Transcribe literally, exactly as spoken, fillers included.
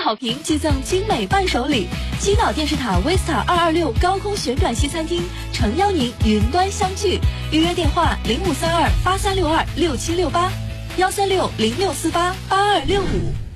好评，即赠精美伴手礼。基岛电视塔 Vista 二二六高空旋转西餐厅诚邀您云端相聚，预约电话零五三二八三六二六七六八，幺三六零六四八八二六五。